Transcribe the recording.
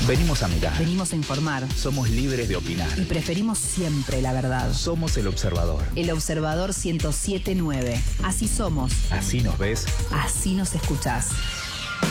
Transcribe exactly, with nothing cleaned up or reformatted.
Venimos a mirar. Venimos a informar. Somos libres de opinar. Y preferimos siempre la verdad. Somos El Observador. El Observador ciento siete punto nueve. Así somos. Así nos ves. Así nos escuchás.